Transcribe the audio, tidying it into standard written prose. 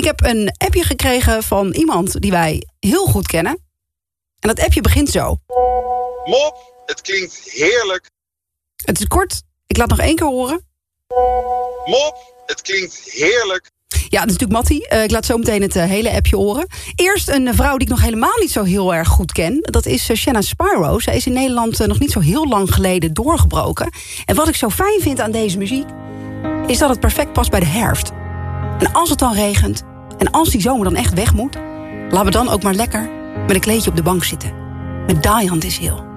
heb een appje gekregen van iemand die wij heel goed kennen. En dat appje begint zo. Mop, het klinkt heerlijk. Het is kort, ik laat nog 1 keer horen. Mop, het klinkt heerlijk. Ja, dat is natuurlijk Mattie. Ik laat zo meteen het hele appje horen. Eerst een vrouw die ik nog helemaal niet zo heel erg goed ken. Dat is Shanna Spyro. Zij is in Nederland nog niet zo heel lang geleden doorgebroken. En wat ik zo fijn vind aan deze muziek is dat het perfect past bij de herfst. En als het dan regent en als die zomer dan echt weg moet, laten we dan ook maar lekker met een kleedje op de bank zitten. Met Die On This Hill.